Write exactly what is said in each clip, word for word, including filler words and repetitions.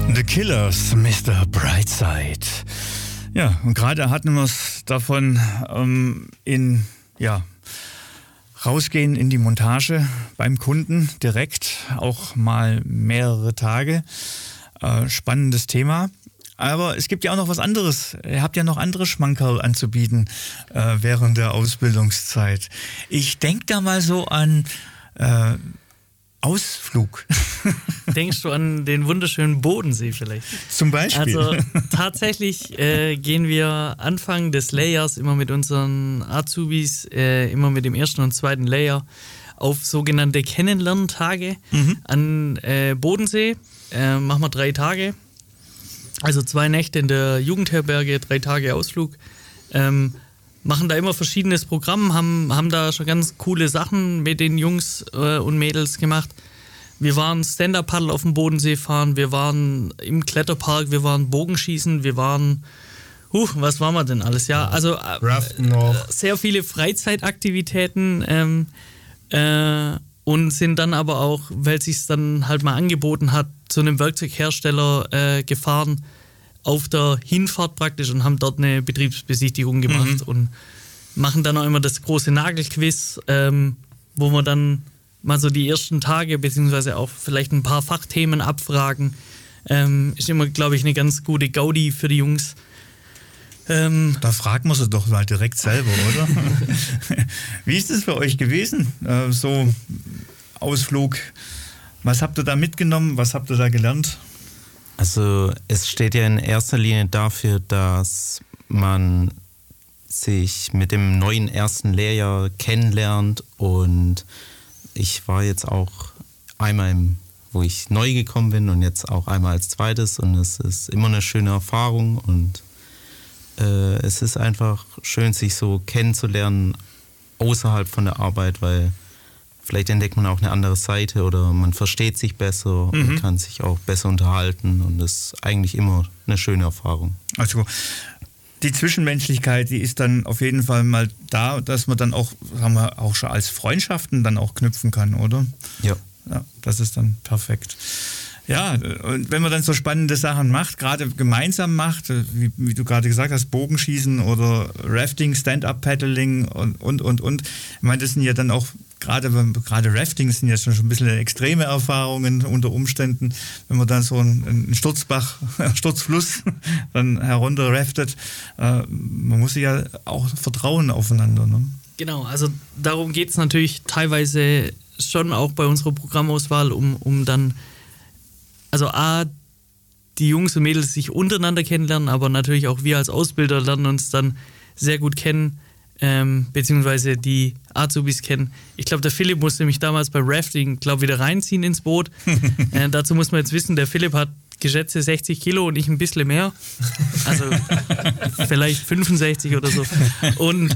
The Killers, Mister Brightside. Ja, und gerade hatten wir es davon, ähm, in, ja, rausgehen in die Montage beim Kunden direkt, auch mal mehrere Tage. Äh, spannendes Thema. Aber es gibt ja auch noch was anderes. Ihr habt ja noch andere Schmankerl anzubieten äh, während der Ausbildungszeit. Ich denke da mal so an äh, Ausflug. Denkst du an den wunderschönen Bodensee vielleicht? Zum Beispiel. Also tatsächlich äh, gehen wir Anfang des Layers immer mit unseren Azubis, äh, immer mit dem ersten und zweiten Layer auf sogenannte Kennenlerntage mhm. an äh, Bodensee. Äh, machen wir drei Tage. Also zwei Nächte in der Jugendherberge, drei Tage Ausflug. Ähm, machen da immer verschiedenes Programm, haben, haben da schon ganz coole Sachen mit den Jungs äh, und Mädels gemacht. Wir waren Stand-Up-Paddle auf dem Bodensee fahren, wir waren im Kletterpark, wir waren Bogenschießen, wir waren, huh, was waren wir denn alles? Ja, also äh, noch. sehr viele Freizeitaktivitäten ähm, äh, und sind dann aber auch, weil es sich dann halt mal angeboten hat, zu einem Werkzeughersteller äh, gefahren, auf der Hinfahrt praktisch, und haben dort eine Betriebsbesichtigung gemacht mhm. und machen dann auch immer das große Nagelquiz, ähm, wo wir dann mal so die ersten Tage beziehungsweise auch vielleicht ein paar Fachthemen abfragen. Ähm, ist immer, glaube ich, eine ganz gute Gaudi für die Jungs. Ähm, da fragt man sie doch mal direkt selber, oder? Wie ist es für euch gewesen? Äh, so Ausflug, was habt ihr da mitgenommen? Was habt ihr da gelernt? Also es steht ja in erster Linie dafür, dass man sich mit dem neuen ersten Lehrjahr kennenlernt, und ich war jetzt auch einmal, im, wo ich neu gekommen bin, und jetzt auch einmal als zweites, und es ist immer eine schöne Erfahrung, und äh, es ist einfach schön, sich so kennenzulernen außerhalb von der Arbeit, weil vielleicht entdeckt man auch eine andere Seite oder man versteht sich besser mhm. und kann sich auch besser unterhalten, und das ist eigentlich immer eine schöne Erfahrung. Also die Zwischenmenschlichkeit, die ist dann auf jeden Fall mal da, dass man dann auch, sagen wir, auch schon als Freundschaften dann auch knüpfen kann, oder? Ja. Ja, das ist dann perfekt. Ja, und wenn man dann so spannende Sachen macht, gerade gemeinsam macht, wie, wie du gerade gesagt hast, Bogenschießen oder Rafting, Stand-Up-Paddling und, und, und, und. Ich meine, das sind ja dann auch, gerade, gerade Rafting sind ja schon ein bisschen extreme Erfahrungen unter Umständen, wenn man dann so einen, einen Sturzbach, Sturzfluss dann herunter raftet. Äh, man muss sich ja auch vertrauen aufeinander, ne? Genau, also darum geht es natürlich teilweise schon auch bei unserer Programmauswahl, um, um dann also A, die Jungs und Mädels sich untereinander kennenlernen, aber natürlich auch wir als Ausbilder lernen uns dann sehr gut kennen, ähm, beziehungsweise die Azubis kennen. Ich glaube, der Philipp musste mich damals bei Rafting, glaube wieder reinziehen ins Boot. äh, dazu muss man jetzt wissen, der Philipp hat geschätzte sechzig Kilo und ich ein bisschen mehr. Also vielleicht fünfundsechzig oder so. Und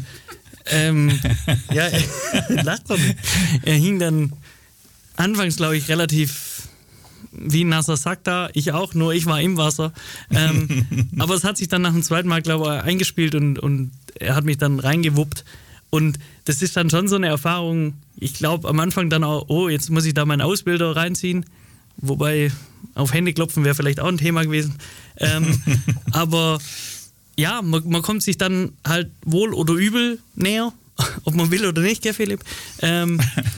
ähm, ja, lacht doch nicht. Er hing dann anfangs, glaube ich, relativ wie ein nasser Sack da, ich auch, nur ich war im Wasser. Ähm, aber es hat sich dann nach dem zweiten Mal, glaube ich, eingespielt, und, und er hat mich dann reingewuppt. Und das ist dann schon so eine Erfahrung, ich glaube am Anfang dann auch, oh, jetzt muss ich da meinen Ausbilder reinziehen. Wobei auf Hände klopfen wäre vielleicht auch ein Thema gewesen. Ähm, aber ja, man, man kommt sich dann halt wohl oder übel näher, ob man will oder nicht, gell Philipp? Ähm,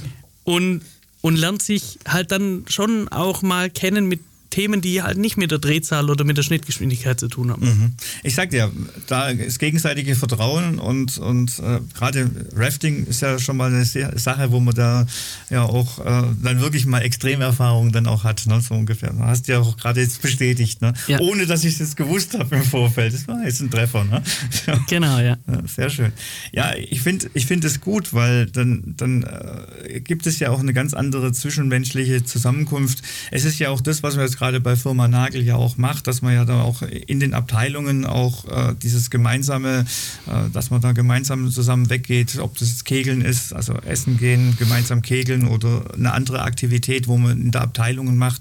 und Und lernt sich halt dann schon auch mal kennen mit Themen, die halt nicht mit der Drehzahl oder mit der Schnittgeschwindigkeit zu tun haben. Mhm. Ich sag dir, da ist gegenseitige Vertrauen, und, und äh, gerade Rafting ist ja schon mal eine Sache, wo man da ja auch äh, dann wirklich mal Extremerfahrungen dann auch hat, ne, so ungefähr. Du hast ja auch gerade jetzt bestätigt, ne? Ja. Ohne dass ich es jetzt gewusst habe im Vorfeld. Das war jetzt ein Treffer, ne? Genau, ja. Ja, sehr schön. Ja, ich finde ich finde es gut, weil dann, dann äh, gibt es ja auch eine ganz andere zwischenmenschliche Zusammenkunft. Es ist ja auch das, was wir jetzt gerade bei Firma Nagel ja auch macht, dass man ja da auch in den Abteilungen auch äh, dieses gemeinsame, äh, dass man da gemeinsam zusammen weggeht, ob das jetzt Kegeln ist, also essen gehen, gemeinsam kegeln oder eine andere Aktivität, wo man in der Abteilungen macht,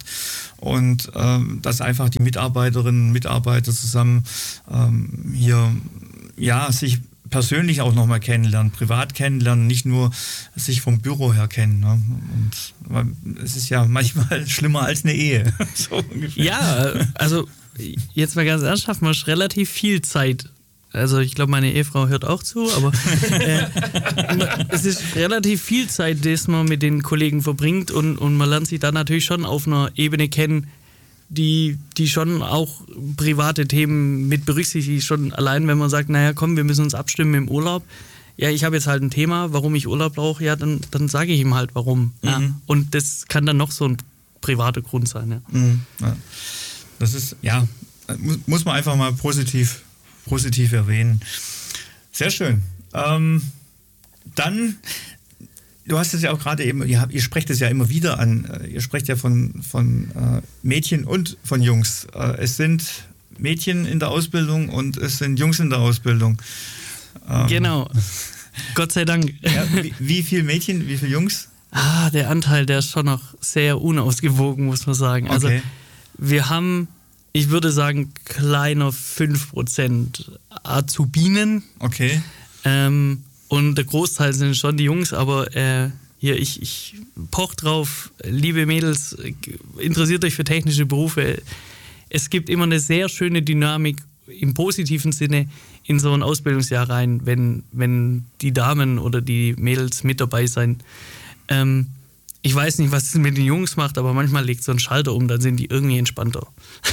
und ähm, dass einfach die Mitarbeiterinnen und Mitarbeiter zusammen ähm, hier ja sich persönlich auch nochmal kennenlernen, privat kennenlernen, nicht nur sich vom Büro her kennen. Ne? Und es ist ja manchmal schlimmer als eine Ehe. So ungefähr. Ja, also jetzt mal ganz ernsthaft, man hat relativ viel Zeit. Also ich glaube, meine Ehefrau hört auch zu, aber äh, es ist relativ viel Zeit, die man mit den Kollegen verbringt und, und man lernt sich da natürlich schon auf einer Ebene kennen, die, die schon auch private Themen mit berücksichtigt. Schon allein, wenn man sagt, naja komm, wir müssen uns abstimmen im Urlaub. Ja, ich habe jetzt halt ein Thema, warum ich Urlaub brauche, ja, dann, dann sage ich ihm halt warum. Mhm. Ja. Und das kann dann noch so ein privater Grund sein. Ja. Mhm. Ja. Das ist, ja, muss man einfach mal positiv positiv erwähnen. Sehr schön. Ähm, dann, du hast es ja auch gerade eben, ihr, habt, ihr sprecht es ja immer wieder an, ihr sprecht ja von, von äh, Mädchen und von Jungs. Äh, es sind Mädchen in der Ausbildung und es sind Jungs in der Ausbildung. Ähm, genau. Gott sei Dank. Ja, wie, wie viele Mädchen, wie viele Jungs? Ah, der Anteil, der ist schon noch sehr unausgewogen, muss man sagen. Also okay. Wir haben, ich würde sagen, kleiner fünf Prozent Azubinen. Okay. Ähm, und der Großteil sind schon die Jungs, aber äh, hier, ich, ich poch drauf, liebe Mädels, interessiert euch für technische Berufe. Es gibt immer eine sehr schöne Dynamik im positiven Sinne in so ein Ausbildungsjahr rein, wenn, wenn die Damen oder die Mädels mit dabei sind. Ähm, Ich weiß nicht, was es mit den Jungs macht, aber manchmal legt so ein Schalter um, dann sind die irgendwie entspannter.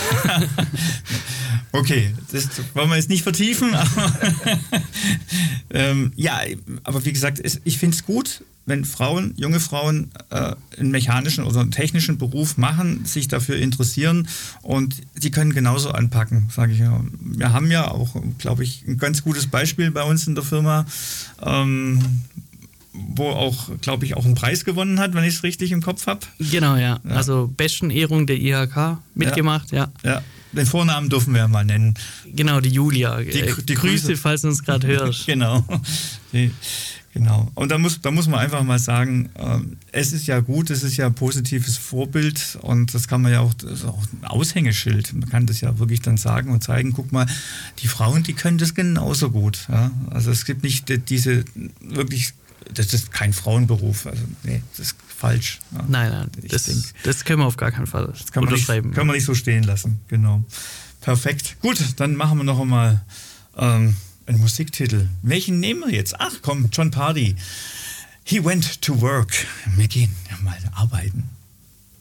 Okay, das wollen wir jetzt nicht vertiefen. Aber ähm, ja, aber wie gesagt, ich finde es gut, wenn Frauen, junge Frauen äh, einen mechanischen oder einen technischen Beruf machen, sich dafür interessieren und die können genauso anpacken, sage ich ja. Wir haben ja auch, glaube ich, ein ganz gutes Beispiel bei uns in der Firma, ähm, wo auch, glaube ich, auch einen Preis gewonnen hat, wenn ich es richtig im Kopf habe. Genau, ja. ja. Also besten Ehrung der I H K mitgemacht, ja. ja. Ja, den Vornamen dürfen wir mal nennen. Genau, die Julia. Die, die Grüße, Grüße, falls du uns gerade hörst. Genau. Die, genau. Und da muss, da muss man einfach mal sagen, äh, es ist ja gut, es ist ja ein positives Vorbild und das kann man ja auch, das ist auch ein Aushängeschild. Man kann das ja wirklich dann sagen und zeigen, guck mal, die Frauen, die können das genauso gut. Ja? Also es gibt nicht diese wirklich, das ist kein Frauenberuf, also nee, das ist falsch. Ja. Nein, nein, das, denk, das können wir auf gar keinen Fall das kann man unterschreiben. Nicht, können wir nicht so stehen lassen, genau. Perfekt. Gut, dann machen wir noch einmal ähm, einen Musiktitel. Welchen nehmen wir jetzt? Ach komm, Jon Pardi. He went to work. Wir gehen mal arbeiten.